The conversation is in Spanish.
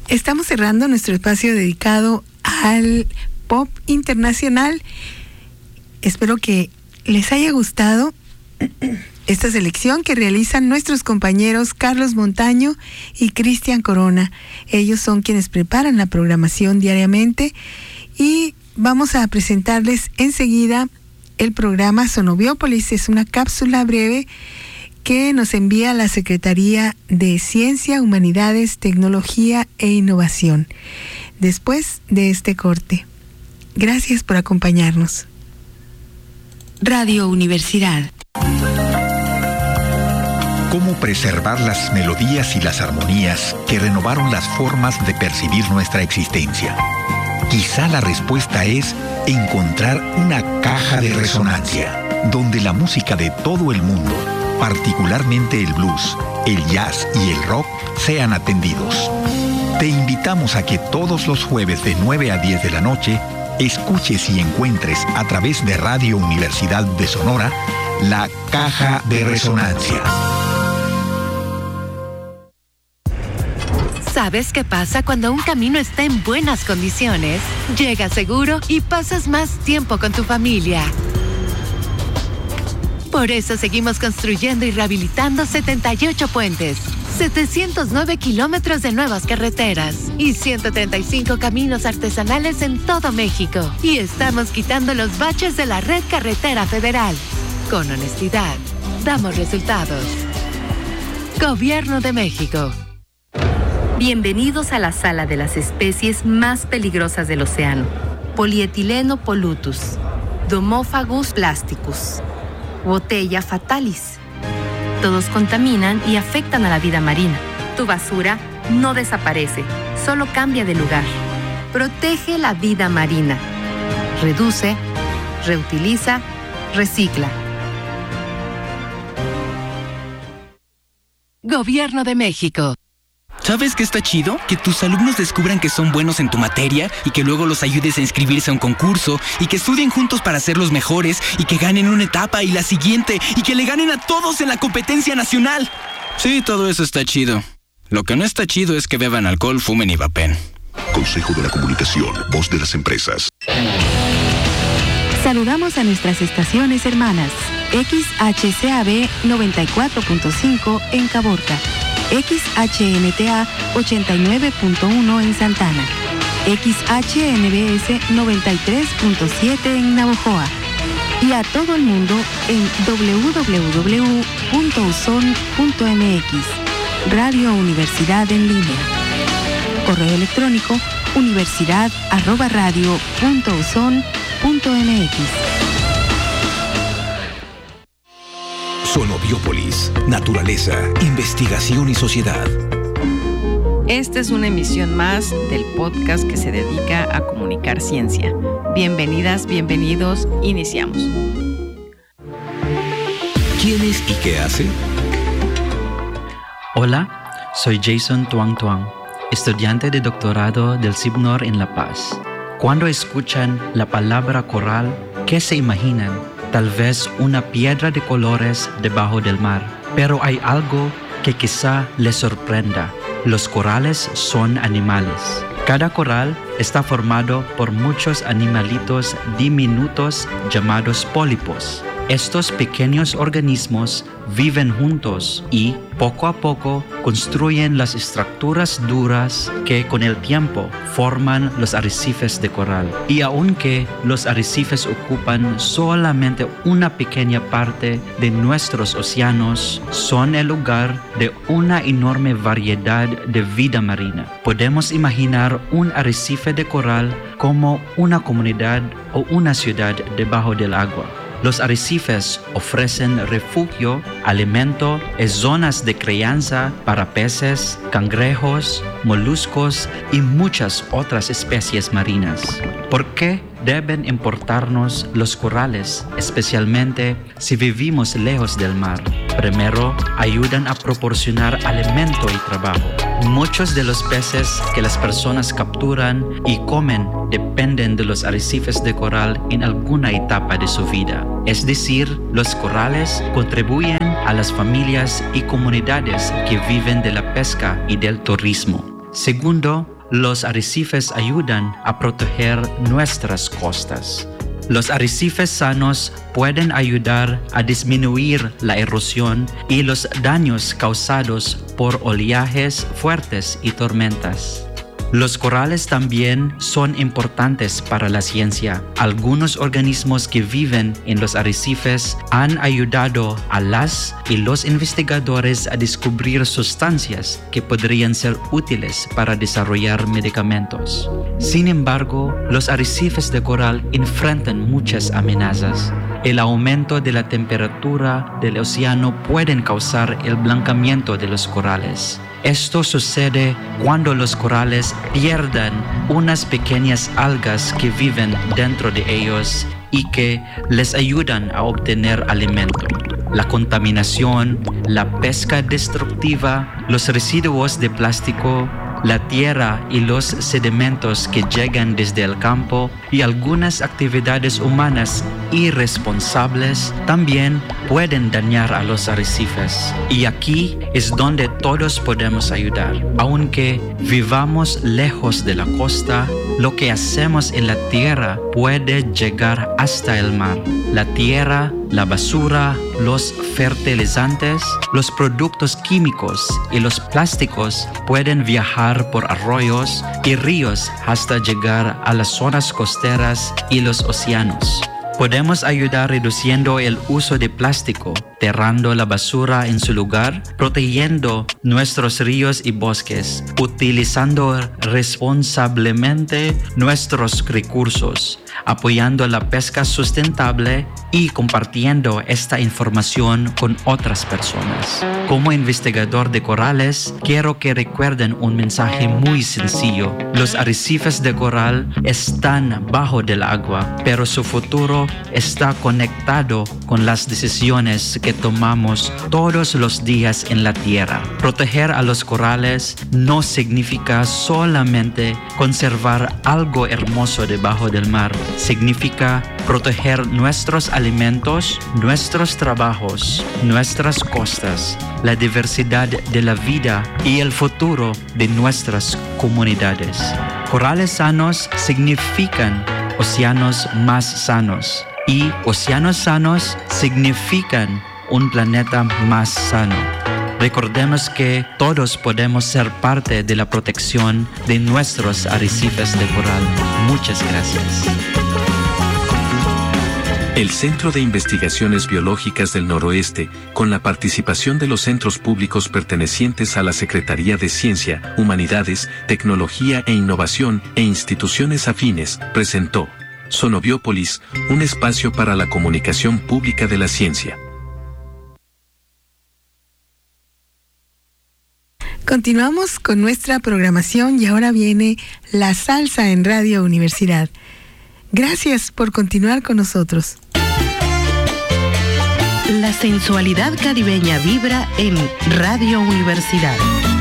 Estamos cerrando nuestro espacio dedicado al pop internacional. Espero que les haya gustado esta selección que realizan nuestros compañeros Carlos Montaño y Cristian Corona. Ellos son quienes preparan la programación diariamente y vamos a presentarles enseguida el programa Sonobiópolis. Es una cápsula breve que nos envía la Secretaría de Ciencia, Humanidades, Tecnología e Innovación. Después de este corte. Gracias por acompañarnos. Radio Universidad. ¿Cómo preservar las melodías y las armonías que renovaron las formas de percibir nuestra existencia? Quizá la respuesta es encontrar una caja de resonancia, donde la música de todo el mundo, particularmente el blues, el jazz y el rock, sean atendidos. Te invitamos a que todos los jueves de 9 a 10 de la noche escuches y encuentres a través de Radio Universidad de Sonora la Caja de Resonancia. ¿Sabes qué pasa cuando un camino está en buenas condiciones? Llegas seguro y pasas más tiempo con tu familia. Por eso seguimos construyendo y rehabilitando 78 puentes, 709 kilómetros de nuevas carreteras y 135 caminos artesanales en todo México. Y estamos quitando los baches de la red carretera federal. Con honestidad, damos resultados. Gobierno de México. Bienvenidos a la sala de las especies más peligrosas del océano. Polietileno pollutus, Domophagus plasticus, Botella fatalis. Todos contaminan y afectan a la vida marina. Tu basura no desaparece, solo cambia de lugar. Protege la vida marina. Reduce, reutiliza, recicla. Gobierno de México. ¿Sabes qué está chido? Que tus alumnos descubran que son buenos en tu materia y que luego los ayudes a inscribirse a un concurso y que estudien juntos para ser los mejores y que ganen una etapa y la siguiente y que le ganen a todos en la competencia nacional. Sí, todo eso está chido. Lo que no está chido es que beban alcohol, fumen y vapen. Consejo de la Comunicación, voz de las empresas. Saludamos a nuestras estaciones hermanas. XHCAB 94.5 en Caborca. XHNTA 89.1 en Santana, XHNBS 93.7 en Navojoa y a todo el mundo en www.uson.mx, Radio Universidad en línea. Correo electrónico universidad@radio.uson.mx. Sonobiópolis, naturaleza, investigación y sociedad. Esta es una emisión más del podcast que se dedica a comunicar ciencia. Bienvenidas, bienvenidos, iniciamos. ¿Quién es y qué hace? Hola, soy Jason Tuang Tuang, estudiante de doctorado del CIBNOR en La Paz. Cuando escuchan la palabra coral, ¿qué se imaginan? Tal vez una piedra de colores debajo del mar. Pero hay algo que quizá les sorprenda. Los corales son animales. Cada coral está formado por muchos animalitos diminutos llamados pólipos. Estos pequeños organismos viven juntos y, poco a poco, construyen las estructuras duras que con el tiempo forman los arrecifes de coral. Y aunque los arrecifes ocupan solamente una pequeña parte de nuestros océanos, son el lugar de una enorme variedad de vida marina. Podemos imaginar un arrecife de coral como una comunidad o una ciudad debajo del agua. Los arrecifes ofrecen refugio, alimento y zonas de crianza para peces, cangrejos, moluscos y muchas otras especies marinas. ¿Por qué deben importarnos los corales, especialmente si vivimos lejos del mar? Primero, ayudan a proporcionar alimento y trabajo. Muchos de los peces que las personas capturan y comen dependen de los arrecifes de coral en alguna etapa de su vida. Es decir, los corales contribuyen a las familias y comunidades que viven de la pesca y del turismo. Segundo, los arrecifes ayudan a proteger nuestras costas. Los arrecifes sanos pueden ayudar a disminuir la erosión y los daños causados por oleajes fuertes y tormentas. Los corales también son importantes para la ciencia. Algunos organismos que viven en los arrecifes han ayudado a las y los investigadores a descubrir sustancias que podrían ser útiles para desarrollar medicamentos. Sin embargo, los arrecifes de coral enfrentan muchas amenazas. El aumento de la temperatura del océano puede causar el blancamiento de los corales. Esto sucede cuando los corales pierden unas pequeñas algas que viven dentro de ellos y que les ayudan a obtener alimento. La contaminación, la pesca destructiva, los residuos de plástico, la tierra y los sedimentos que llegan desde el campo y algunas actividades humanas irresponsables también pueden dañar a los arrecifes. Y aquí es donde todos podemos ayudar. Aunque vivamos lejos de la costa, lo que hacemos en la tierra puede llegar hasta el mar. La tierra, la basura, los fertilizantes, los productos químicos y los plásticos pueden viajar por arroyos y ríos hasta llegar a las zonas costeras y los océanos. Podemos ayudar reduciendo el uso de plástico, enterrando la basura en su lugar, protegiendo nuestros ríos y bosques, utilizando responsablemente nuestros recursos, apoyando la pesca sustentable y compartiendo esta información con otras personas. Como investigador de corales, quiero que recuerden un mensaje muy sencillo. Los arrecifes de coral están bajo del agua, pero su futuro está conectado con las decisiones que tomamos todos los días en la tierra. Proteger a los corales no significa solamente conservar algo hermoso debajo del mar. Significa proteger nuestros alimentos, nuestros trabajos, nuestras costas, la diversidad de la vida y el futuro de nuestras comunidades. Corales sanos significan océanos más sanos y océanos sanos significan un planeta más sano. Recordemos que todos podemos ser parte de la protección de nuestros arrecifes de coral. Muchas gracias. El Centro de Investigaciones Biológicas del Noroeste, con la participación de los centros públicos pertenecientes a la Secretaría de Ciencia, Humanidades, Tecnología e Innovación e instituciones afines, presentó Sonobiópolis, un espacio para la comunicación pública de la ciencia. Continuamos con nuestra programación y ahora viene La Salsa en Radio Universidad. Gracias por continuar con nosotros. La sensualidad caribeña vibra en Radio Universidad.